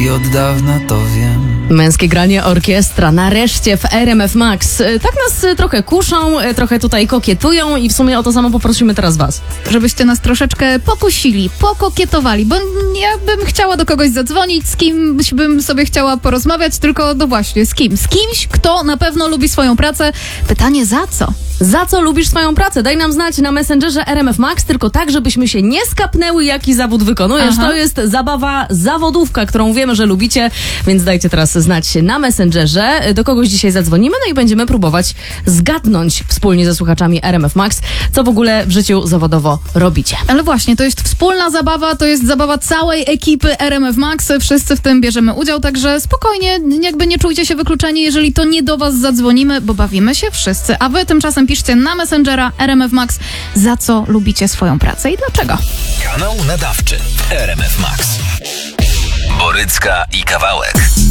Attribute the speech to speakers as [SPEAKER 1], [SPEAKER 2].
[SPEAKER 1] i od dawna to wiem.
[SPEAKER 2] Męskie granie orkiestra nareszcie w RMF Max. Tak nas trochę kuszą, trochę tutaj kokietują i w sumie o to samo poprosimy teraz was.
[SPEAKER 3] Żebyście nas troszeczkę pokusili, pokokietowali, bo ja bym chciała do kogoś zadzwonić, z kimś bym sobie chciała porozmawiać, tylko no właśnie, z kim? Z kimś, kto na pewno lubi swoją pracę. Pytanie za co?
[SPEAKER 2] Za co lubisz swoją pracę? Daj nam znać na Messengerze RMF Max, tylko tak, żebyśmy się nie skapnęły, jaki zawód wykonujesz.
[SPEAKER 3] Aha.
[SPEAKER 2] To jest zabawa zawodówka, którą wiemy, że lubicie, więc dajcie teraz znać na Messengerze. Do kogoś dzisiaj zadzwonimy, no i będziemy próbować zgadnąć wspólnie ze słuchaczami RMF Max, co w ogóle w życiu zawodowo robicie.
[SPEAKER 3] Ale właśnie, to jest wspólna zabawa, to jest zabawa całej ekipy RMF Max, wszyscy w tym bierzemy udział, także spokojnie, jakby nie czujcie się wykluczeni, jeżeli to nie do was zadzwonimy, bo bawimy się wszyscy, a wy tymczasem piszcie na Messengera RMF Max, za co lubicie swoją pracę i dlaczego.
[SPEAKER 4] Kanał nadawczy RMF Max. Borycka i Kawałek.